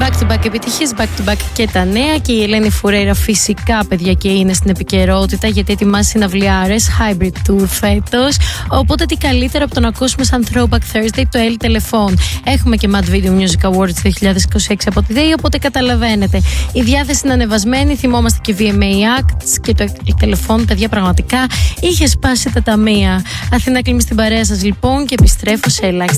Back to back επιτυχίες, back to back και τα νέα. Και η Ελένη Φουρέιρα φυσικά, παιδιά, και είναι στην επικαιρότητα, γιατί ετοιμάζει συναυλιάρες Hybrid Tour φέτος. Οπότε τι καλύτερο από το να ακούσουμε σαν Throwback Thursday το El Telefon. Έχουμε και Mad Video Music Awards 2026 από τη ΔΕΗ, οπότε καταλαβαίνετε. Η διάθεση είναι ανεβασμένη, θυμόμαστε και VMA Acts και το El Telefon, παιδιά, πραγματικά είχε σπάσει τα ταμεία. Αθηνά Κλίμη στην παρέα σας λοιπόν και επιστρέφω σε ελάχιστα